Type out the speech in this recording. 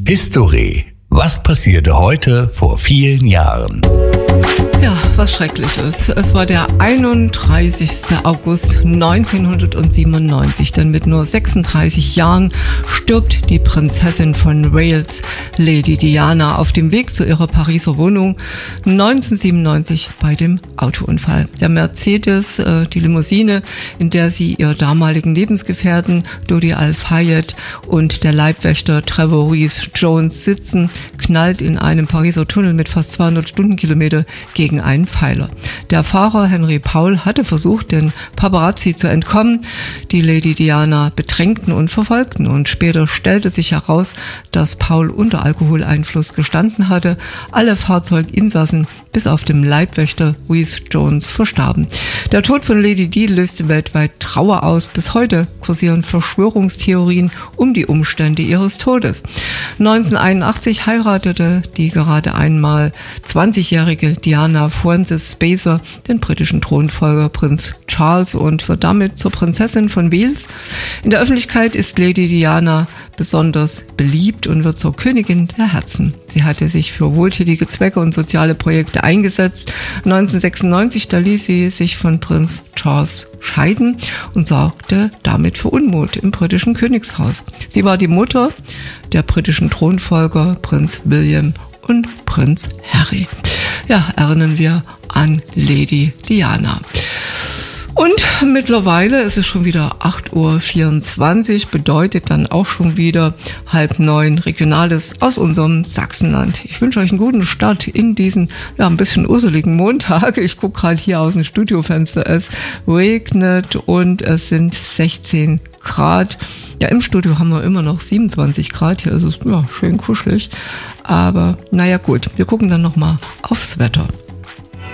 History. Was passierte heute vor vielen Jahren? Ja, was Schreckliches. Es war der 31. August 1997, denn mit nur 36 Jahren stirbt die Prinzessin von Wales, Lady Diana, auf dem Weg zu ihrer Pariser Wohnung 1997 bei dem Autounfall. Der Mercedes, die Limousine, in der sie ihr damaligen Lebensgefährten Dodi Al-Fayed und der Leibwächter Trevor Rees-Jones sitzen, knallt in einem Pariser Tunnel mit fast 200 Stundenkilometer gegen einen Pfeiler. Der Fahrer Henry Paul hatte versucht, den Paparazzi zu entkommen. Die Lady Diana bedrängten und verfolgten, und später stellte sich heraus, dass Paul unter Alkoholeinfluss gestanden hatte. Alle Fahrzeuginsassen bis auf den Leibwächter Rees-Jones verstarben. Der Tod von Lady Di löste weltweit Trauer aus. Bis heute kursieren Verschwörungstheorien um die Umstände ihres Todes. 1981 heiratete die gerade einmal 20-jährige Diana Frances Spacer den britischen Thronfolger Prinz Charles und wird damit zur Prinzessin von Wales. In der Öffentlichkeit ist Lady Diana besonders beliebt und wird zur Königin der Herzen. Sie hatte sich für wohltätige Zwecke und soziale Projekte eingesetzt. 1996, da ließ sie sich von Prinz Charles scheiden und sorgte damit für Unmut im britischen Königshaus. Sie war die Mutter der britischen Thronfolger Prinz William und Prinz Harry. Ja, erinnern wir an Lady Diana. Und mittlerweile ist es schon wieder 8:24 Uhr, bedeutet dann auch schon wieder 8:30 Regionales aus unserem Sachsenland. Ich wünsche euch einen guten Start in diesen, ein bisschen urseligen Montag. Ich gucke gerade hier aus dem Studiofenster, es regnet und es sind 16 Grad. Ja, im Studio haben wir immer noch 27 Grad, hier ist es schön kuschelig. Aber naja gut, wir gucken dann nochmal aufs Wetter.